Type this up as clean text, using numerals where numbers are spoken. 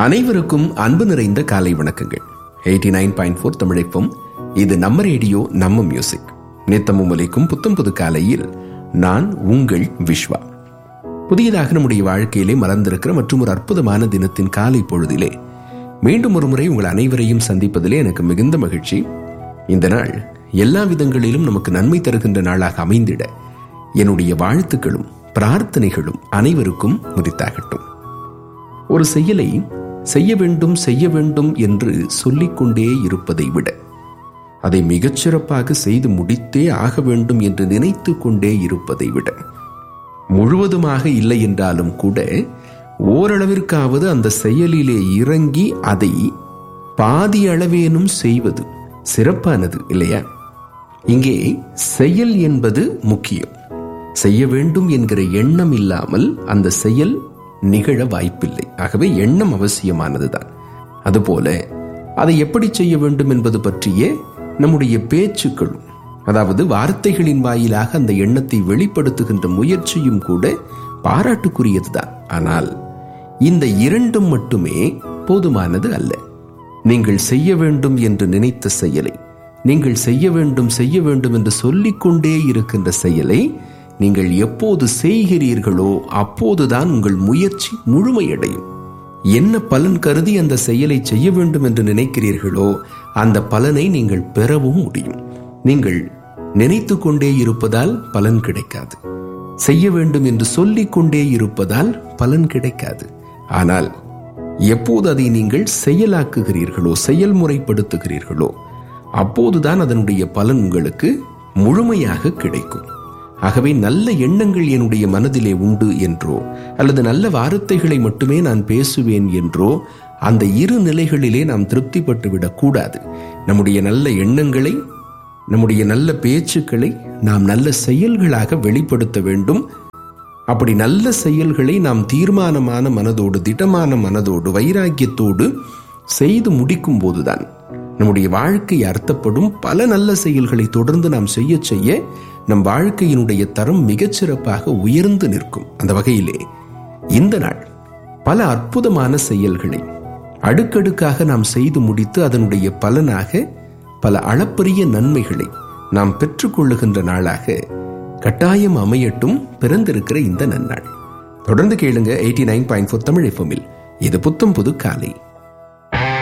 அனைவருக்கும் அன்பு நிறைந்த காலை வணக்கங்கள். 89.4 தமிழைப்பும் இது நம்ம ரேடியோ, நம்ம மியூசிக். நித்தமும் ஒலிக்கும் புத்தம் புது காலையில் நான் உங்கள் விஸ்வா. புதியதாக நம்முடைய வாழ்க்கையிலே மலர்ந்திருக்கிற மற்றும் ஒரு அற்புதமான தினத்தின் காலை பொழுதிலே மீண்டும் ஒரு முறை உங்கள் அனைவரையும் சந்திப்பதிலே எனக்கு மிகுந்த மகிழ்ச்சி. இந்த நாள் எல்லா விதங்களிலும் நமக்கு நன்மை தருகின்ற நாளாக அமைந்திட என்னுடைய வாழ்த்துக்களும் பிரார்த்தனைகளும் அனைவருக்கும் உரித்தாகட்டும். ஒரு செயலை செய்ய வேண்டும் என்று சொல்லிக்கொண்டே இருப்பதை விட அதை மிகச்சிறப்பாக செய்து முடித்தே ஆக வேண்டும் என்று நினைத்து கொண்டே இருப்பதை விட, முழுவதுமாக இல்லை என்றாலும் கூட ஓரளவிற்காவது அந்த செயலிலே இறங்கி அதை பாதி அளவேனும் செய்வது சிறப்பானது இல்லையா? இங்கே செயல் என்பது முக்கியம். செய்ய வேண்டும் என்கிற எண்ணம் இல்லாமல் அந்த செயல் நிகழ வாய்ப்பில்லை. ஆகவே எண்ணம் அவசியமானதுதான். அதுபோல அதை எப்படி செய்ய வேண்டும் என்பது பற்றிய நம்முடைய பேச்சுக்களும், அதாவது வார்த்தைகளின் வாயிலாக அந்த எண்ணத்தை வெளிப்படுத்துகின்ற முயற்சியும் கூட பாராட்டுக்குரியதுதான். ஆனால் இந்த இரண்டும் மட்டுமே போதுமானது அல்ல. நீங்கள் செய்ய வேண்டும் என்று நினைத்த செயலை, நீங்கள் செய்ய வேண்டும் என்று சொல்லிக்கொண்டே இருக்கின்ற செயலை நீங்கள் எப்போது செய்கிறீர்களோ அப்போதுதான் உங்கள் முயற்சி முழுமையடையும். என்ன பலன் கருதி அந்த செயலை செய்ய வேண்டும் என்று நினைக்கிறீர்களோ அந்த பலனை நீங்கள் பெறவும் முடியும். நீங்கள் நினைத்து கொண்டே இருப்பதால் பலன் கிடைக்காது. செய்ய வேண்டும் என்று சொல்லிக் கொண்டே இருப்பதால் பலன் கிடைக்காது. ஆனால் எப்போது அதை நீங்கள் செயலாக்குகிறீர்களோ, செயல்முறைப்படுத்துகிறீர்களோ அப்போதுதான் அதனுடைய பலன் உங்களுக்கு முழுமையாக கிடைக்கும். ஆகவே நல்ல எண்ணங்கள் என்னுடைய மனதிலே உண்டு என்றோ அல்லது நல்ல வார்த்தைகளை மட்டுமே நான் பேசுவேன் என்றோ அந்த இரு நிலைகளிலே நாம் திருப்திப்பட்டு விடக்கூடாது. நம்முடைய நல்ல எண்ணங்களை, நம்முடைய நல்ல பேச்சுக்களை நாம் நல்ல செயல்களாக வெளிப்படுத்த வேண்டும். அப்படி நல்ல செயல்களை நாம் தீர்மானமான மனதோடு, திடமான மனதோடு, வைராக்கியத்தோடு செய்து முடிக்கும் போதுதான் நம்முடைய வாழ்க்கை அர்த்தப்படும். பல நல்ல செயல்களை தொடர்ந்து நாம் செய்ய நம் வாழ்க்கையினுடைய தரம் மிகச்சிறப்பாக உயர்ந்து நிற்கும். அந்த வகையிலே இந்த நாள் பல அற்புதமான செயல்களை அடுக்கடுக்காக நாம் செய்து முடித்து அதனுடைய பலனாக பல அளப்பரிய நன்மைகளை நாம் பெற்றுக்கொள்ளுகின்ற நாளாக கட்டாயம் அமையட்டும் பிறந்திருக்கிற இந்த நன்னாள். தொடர்ந்து கேளுங்க 89.4 தமிழ் எஃப்எம்மில். இது புத்தம் புது காலை.